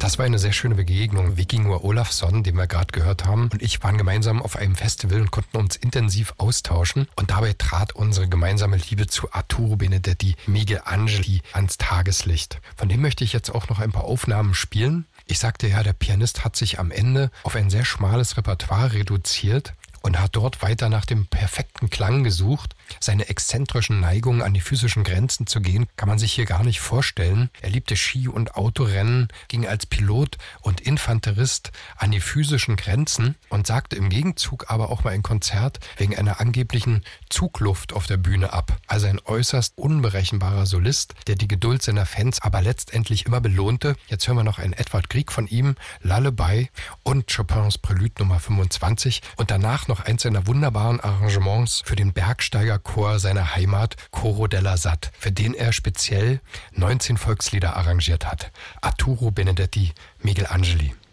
Das war eine sehr schöne Begegnung. Wikingur Olafsson, den wir gerade gehört haben, und ich waren gemeinsam auf einem Festival und konnten uns intensiv austauschen. Und dabei trat unsere gemeinsame Liebe zu Arturo Benedetti, Miguel Angeli, ans Tageslicht. Von dem möchte ich jetzt auch noch ein paar Aufnahmen spielen. Ich sagte ja, der Pianist hat sich am Ende auf ein sehr schmales Repertoire reduziert und hat dort weiter nach dem perfekten Klang gesucht. Seine exzentrischen Neigungen an die physischen Grenzen zu gehen, kann man sich hier gar nicht vorstellen. Er liebte Ski- und Autorennen, ging als Pilot und Infanterist an die physischen Grenzen und sagte im Gegenzug aber auch mal ein Konzert wegen einer angeblichen Zugluft auf der Bühne ab. Also ein äußerst unberechenbarer Solist, der die Geduld seiner Fans aber letztendlich immer belohnte. Jetzt hören wir noch einen Edvard Grieg von ihm, Lullaby und Chopins Prelude Nummer 25 und danach noch eins seiner wunderbaren Arrangements für den Bergsteigerchor seiner Heimat, Coro della Sat, für den er speziell 19 Volkslieder arrangiert hat. Arturo Benedetti, Miguel Angeli.